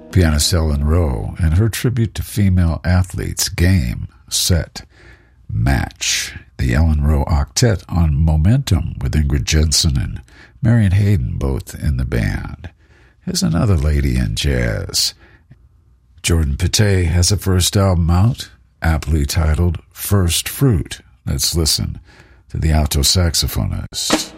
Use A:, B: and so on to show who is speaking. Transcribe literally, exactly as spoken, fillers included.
A: Pianist Ellen Rowe and her tribute to female athletes, Game, Set, Match. The Ellen Rowe Octet on Momentum with Ingrid Jensen and Marion Hayden both in the band. Here's another lady in jazz. Jordan Pate has a first album out, aptly titled First Fruit. Let's listen to the alto saxophonist.